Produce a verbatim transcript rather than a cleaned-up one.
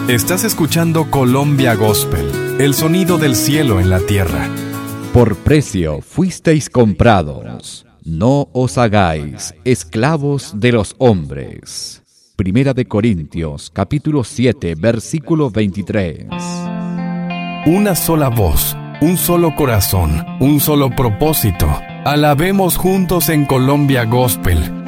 Estás escuchando Colombia Gospel, el sonido del cielo en la tierra. Por precio fuisteis comprados, no os hagáis esclavos de los hombres. Primera de Corintios, capítulo siete, versículo veintitrés. Una sola voz, un solo corazón, un solo propósito. Alabemos juntos en Colombia Gospel.